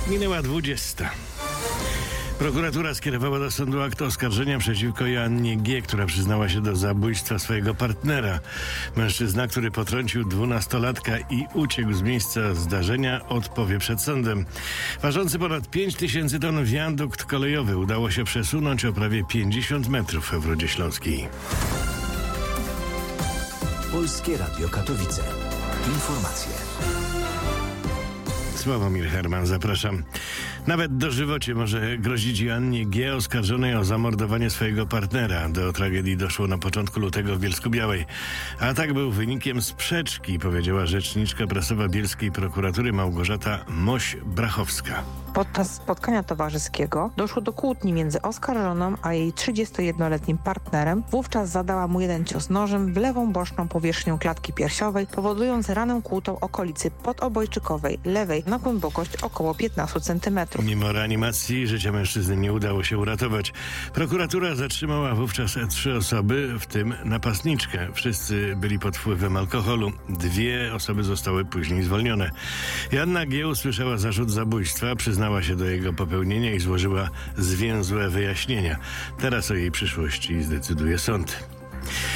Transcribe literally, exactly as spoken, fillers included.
Minęła dwudziesta. Prokuratura skierowała do sądu akt oskarżenia przeciwko Joannie G., która przyznała się do zabójstwa swojego partnera. Mężczyzna, który potrącił dwunastolatka i uciekł z miejsca zdarzenia, odpowie przed sądem. Ważący ponad pięć tysięcy ton wiadukt kolejowy udało się przesunąć o prawie pięćdziesiąt metrów w Rudzie Śląskiej. Polskie Radio Katowice. Informacje. Sławomir Herman, zapraszam. Nawet dożywocie może grozić Joannie G., oskarżonej o zamordowanie swojego partnera. Do tragedii doszło na początku lutego w Bielsku-Białej. Atak był wynikiem sprzeczki, powiedziała rzeczniczka prasowa bielskiej prokuratury Małgorzata Moś-Brachowska. Podczas spotkania towarzyskiego doszło do kłótni między oskarżoną a jej trzydziestojednoletnim partnerem. Wówczas zadała mu jeden cios nożem w lewą boczną powierzchnię klatki piersiowej, powodując ranę kłutą okolicy podobojczykowej, lewej na głębokość około piętnaście centymetrów. Mimo reanimacji życia mężczyzny nie udało się uratować. Prokuratura zatrzymała wówczas trzy osoby, w tym napastniczkę. Wszyscy byli pod wpływem alkoholu. Dwie osoby zostały później zwolnione. Joanna G. usłyszała zarzut zabójstwa, przyznała się do jego popełnienia i złożyła zwięzłe wyjaśnienia. Teraz o jej przyszłości zdecyduje sąd.